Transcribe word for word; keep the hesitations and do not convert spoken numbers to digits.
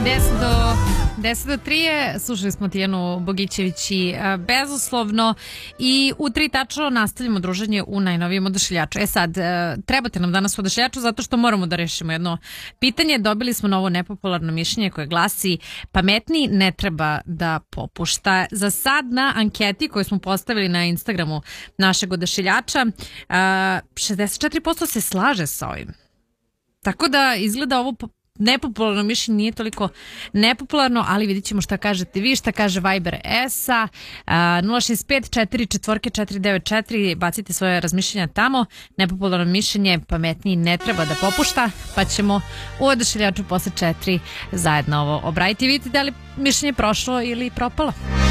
deset do tri je, slušali smo Tijanu Bogićević i bezuslovno i u tri tačno nastavljamo druženje u najnovijem Odašiljaču. E sad, trebate nam danas u Odašiljaču zato što moramo da rešimo jedno pitanje. Dobili smo novo nepopularno mišljenje koje glasi: pametniji ne treba da popušta. Za sad na anketi koju smo postavili na Instagramu našeg Odašiljača, šezdeset četiri posto se slaže sa ovim. Tako da izgleda ovo nepopularno mišljenje nije toliko nepopularno, ali vidit ćemo šta kažete vi, šta kaže Viber S A nula šest pet četiri četiri četiri devet četiri, bacite svoje razmišljenja tamo. Nepopularno mišljenje: pametniji ne treba da popušta, pa ćemo u Odašiljaču posle četiri zajedno ovo obraditi i vidite da li mišljenje prošlo ili propalo.